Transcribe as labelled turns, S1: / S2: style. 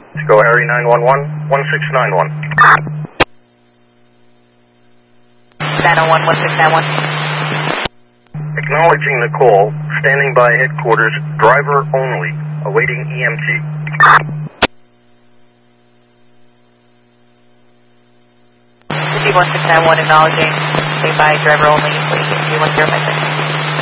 S1: Go Harry 911, 1691.
S2: 901, 1691.
S1: Acknowledging the call, standing by headquarters, driver only, awaiting EMT.
S2: 1691, acknowledging, stay by, driver only, waiting EMT 1056.